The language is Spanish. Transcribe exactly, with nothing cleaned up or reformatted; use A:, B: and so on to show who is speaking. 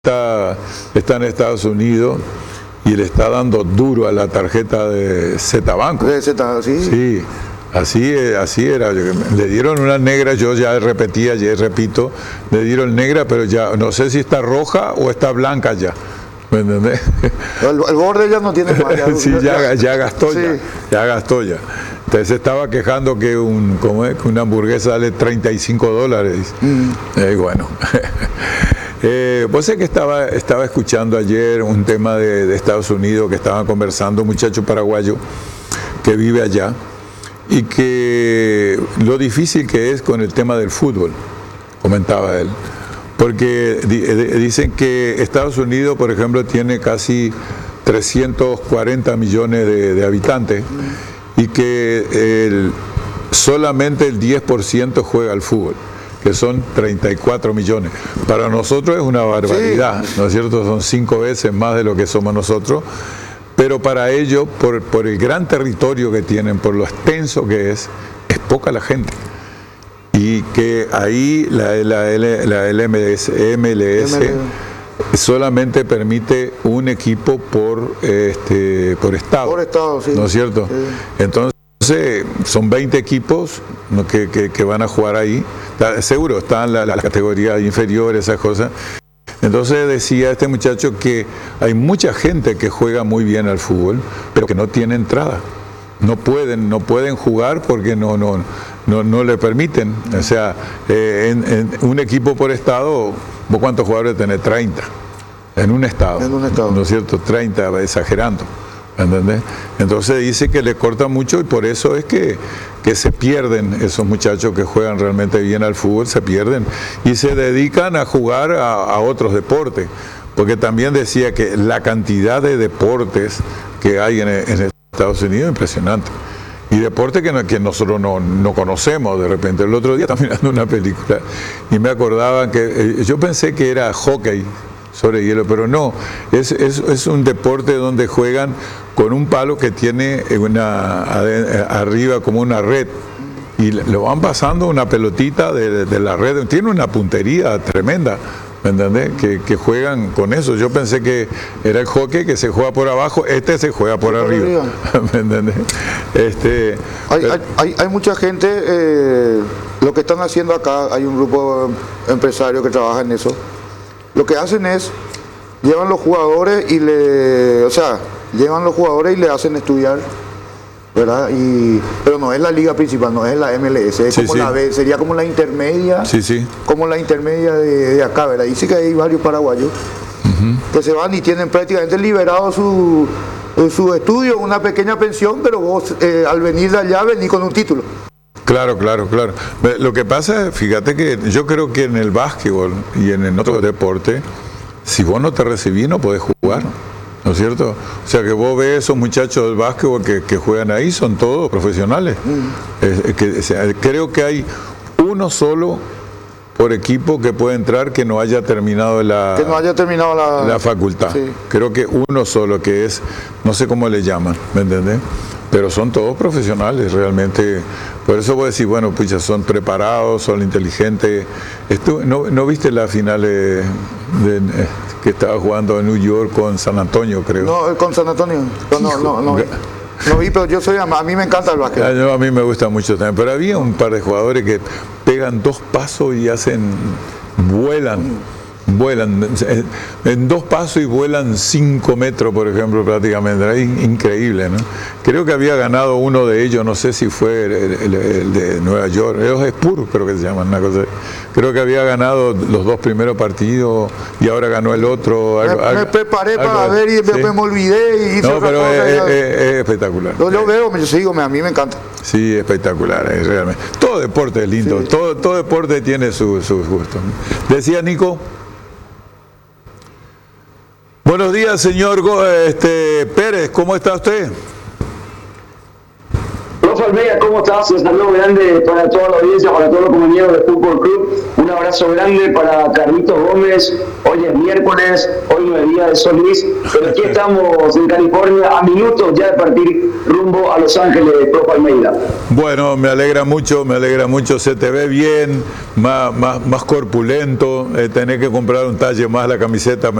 A: Está, está en Estados Unidos y le está dando duro a la tarjeta de Zetabanco.
B: De Z, sí.
A: Sí, así, así era. Le dieron una negra, yo ya repetí ayer, repito, le dieron negra, pero ya no sé si está roja o está blanca ya. ¿Me entendés?
B: El, el borde ya no tiene más. Ya,
A: sí, ya, ya gastó,
B: sí.
A: ya, ya gastó ya. Entonces se estaba quejando que, un, como es, que una hamburguesa vale treinta y cinco dólares. Mm. Eh, bueno. Eh, vos sé que estaba, estaba escuchando ayer un tema de, de Estados Unidos que estaban conversando, un muchacho paraguayo que vive allá y que lo difícil que es con el tema del fútbol, comentaba él, porque di, dicen que Estados Unidos, por ejemplo, tiene casi trescientos cuarenta millones de, de habitantes y que el, solamente el diez por ciento juega al fútbol, que son treinta y cuatro millones. Para nosotros es una barbaridad, sí. ¿No es cierto? Son cinco veces más de lo que somos nosotros, pero para ellos, por, por el gran territorio que tienen, por lo extenso que es, es poca la gente. Y que ahí la, la, la M L S, M L S solamente permite un equipo por, este, por estado.
B: Por estado, sí.
A: ¿No es cierto? Sí. Entonces, son veinte equipos que, que, que van a jugar ahí. Seguro están las la categorías inferiores, esas cosas. Entonces decía este muchacho que hay mucha gente que juega muy bien al fútbol, pero que no tiene entrada. No pueden, no pueden jugar porque no, no, no, no le permiten. O sea, eh, en, en un equipo por estado, ¿vos cuántos jugadores tenés? treinta. En un estado.
B: En un estado.
A: ¿No es cierto? treinta, exagerando. ¿Entendés? Entonces dice que le corta mucho y por eso es que, que se pierden esos muchachos que juegan realmente bien al fútbol, se pierden y se dedican a jugar a, a otros deportes, porque también decía que la cantidad de deportes que hay en, en Estados Unidos es impresionante. Y deportes que, no, que nosotros no, no conocemos de repente. El otro día estaba mirando una película y me acordaba que eh, yo pensé que era hockey sobre hielo, pero no, es, es, es un deporte donde juegan con un palo que tiene una arriba como una red y lo van pasando una pelotita de, de la red, tiene una puntería tremenda, ¿me entendés? Que, que juegan con eso. Yo pensé que era el hockey que se juega por abajo, este se juega por, por arriba, arriba. ¿Me entendés? Este,
B: hay, hay, hay, hay mucha gente, eh, lo que están haciendo acá, hay un grupo empresario que trabaja en eso. Lo que hacen es, llevan los jugadores y le, o sea, llevan los jugadores y le hacen estudiar, ¿verdad? Y, pero no es la liga principal, no es la M L S, es sí, como sí. la B, sería como la intermedia,
A: sí, sí.
B: como la intermedia de, de acá, ¿verdad? Y sí que hay varios paraguayos uh-huh. que se van y tienen prácticamente liberado su, su estudio, una pequeña pensión, pero vos eh, al venir de allá venís con un título.
A: Claro, claro, claro. Lo que pasa, fíjate que yo creo que en el básquetbol y en el otro deporte, si vos no te recibís no podés jugar, ¿no es cierto? O sea que vos ves esos muchachos del básquetbol que, que juegan ahí, son todos profesionales. Mm. Es, es que, o sea, creo que hay uno solo por equipo que puede entrar que no haya terminado la,
B: que no haya terminado la,
A: la facultad. Sí. Creo que uno solo que es, no sé cómo le llaman, ¿me entendés? Pero son todos profesionales, realmente. Por eso voy a decir, bueno, pues ya son preparados, son inteligentes. Esto, ¿no, ¿No viste la final de, de, de, que estaba jugando en New York con San Antonio, creo?
B: No, con San Antonio. No, no, no, no vi. No vi, pero yo soy, a mí me encanta el básquet.
A: A mí me gusta mucho también. Pero había un par de jugadores que pegan dos pasos y hacen, vuelan. Vuelan en dos pasos y vuelan cinco metros, por ejemplo, prácticamente. Era increíble, ¿no? Creo que había ganado uno de ellos, no sé si fue el, el, el de Nueva York, los Spurs creo que se llaman, una cosa. Creo que había ganado los dos primeros partidos y ahora ganó el otro.
B: Algo, me, algo, me preparé algo, para ver y ¿sí? me, me olvidé y hice
A: No,
B: otra
A: pero
B: cosa.
A: Es, es, es espectacular.
B: Yo, yo veo, me sigo, a mí me encanta.
A: Sí, espectacular, es realmente. Todo deporte es lindo, sí. todo, todo deporte tiene sus su gustos. Decía Nico. Buenos días, señor este, Pérez, ¿cómo está usted?
C: Rosa Almeida, ¿cómo estás? Un saludo grande para toda la audiencia, para todos los compañeros de Fútbol Club. Un abrazo grande para Carlitos Gómez. Hoy es miércoles, hoy no es día de Sol Luis, pero aquí estamos en California a minutos ya de partir rumbo a Los Ángeles, profe Almeida.
A: Bueno, me alegra mucho, me alegra mucho. Se te ve bien, más, más, más corpulento. Eh, tenés que comprar un talle más la camiseta.